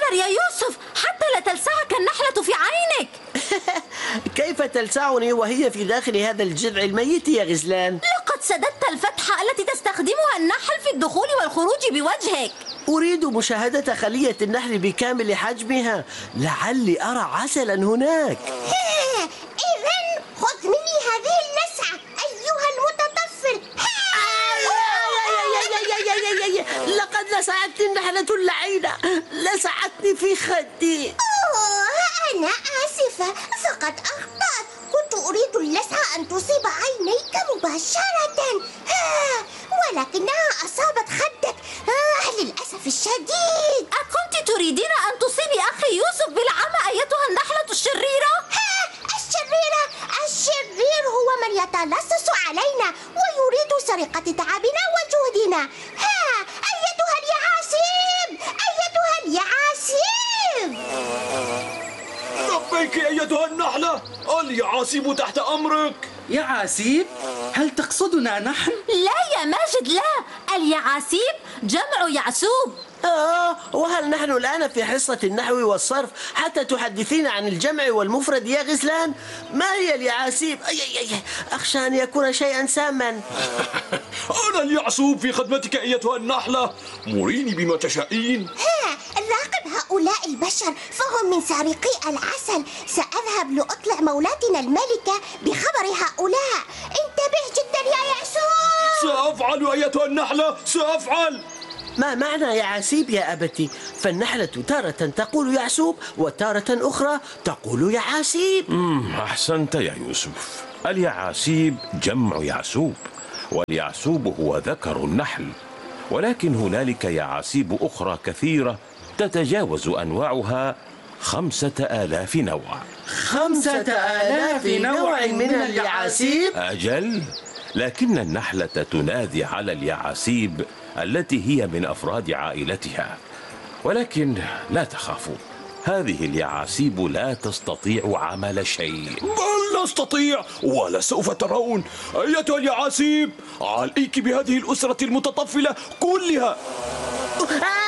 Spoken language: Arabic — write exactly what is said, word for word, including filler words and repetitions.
انتظر يا يوسف حتى لا تلسعك النحلة في عينك. كيف تلسعني وهي في داخل هذا الجذع الميت يا غزلان؟ لقد سددت الفتحة التي تستخدمها النحل في الدخول والخروج بوجهك. أريد مشاهدة خلية النحل بكامل حجمها، لعلي أرى عسلا هناك. إذن خذ مني هذه اللسعة أيها المتطفل. لقد لسعتني النحلة اللعينة، لسعتني في خدي. أوه أنا آسفة، فقد أخطأت. كنت أريد اللسعة أن تصيب عينيك مباشرة، ولكنها أصابت خدك. آه للأسف الشديد. أكنت تريدين أن تصيبي أخي يوسف بالعمى أيتها النحلة الشريرة؟ الشريرة الشرير هو من يتلصص علينا ويريد سرقة تعبنا وجهدنا. ها أيتها اليعاسيب، أيتها اليعاسيب. لبيك أيتها النحلة، اليعاسيب تحت أمرك. يعاسيب؟ هل تقصدنا نحن؟ لا يا ماجد لا، اليعاسيب جمع يعسوب. آه وهل نحن الآن في حصة النحو والصرف حتى تحدثين عن الجمع والمفرد يا غزلان؟ ما هي اليعاسيب؟ أي أي أي أخشى أن يكون شيئا ساما. أنا اليعسوب في خدمتك أيتها النحلة، مريني بما تشائين. ها راقب هؤلاء البشر، فهم من سارقي العسل. سأذهب لأطلع مولاتنا الملكة بخبر هؤلاء. انتبه جدا يا يعسوب. سأفعل أيتها النحلة، سأفعل. ما معنى يعاسيب يا أبتي؟ فالنحلة تارة تقول يعسوب وتارة أخرى تقول يعاسيب. امم أحسنت يا يوسف، اليعاسيب جمع يعسوب، واليعسوب هو ذكر النحل، ولكن هنالك يعاسيب أخرى كثيرة تتجاوز أنواعها خمسة آلاف نوع. خمسة آلاف نوع من اليعاسيب؟ أجل، لكن النحلة تنادي على اليعاسيب التي هي من أفراد عائلتها، ولكن لا تخافوا، هذه اليعاسيب لا تستطيع عمل شيء. بل لا أستطيع ولا سوف ترون. أيتها اليعاسيب، عليك بهذه الأسرة المتطفلة كلها.